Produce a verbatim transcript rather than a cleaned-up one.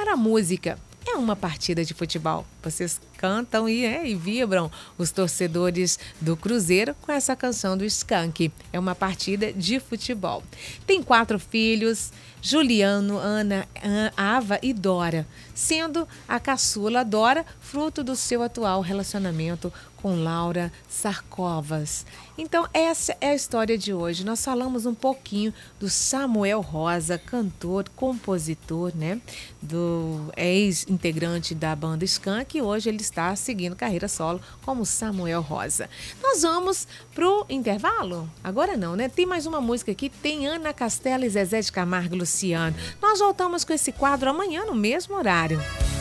para a música. É uma partida de futebol. Vocês cantam e, é, e vibram os torcedores do Cruzeiro com essa canção do Skank. É uma partida de futebol. Tem quatro filhos, Juliano, Ana, Ava e Dora, sendo a caçula Dora fruto do seu atual relacionamento com Laura Sarcovas. Então, essa é a história de hoje. Nós falamos um pouquinho do Samuel Rosa, cantor, compositor, né? Do ex-integrante da banda Skank, e hoje ele está seguindo carreira solo como Samuel Rosa. Nós vamos pro intervalo? Agora não, né? Tem mais uma música aqui, tem Ana Castela e Zezé de Camargo e Luciano. Nós voltamos com esse quadro amanhã no mesmo horário.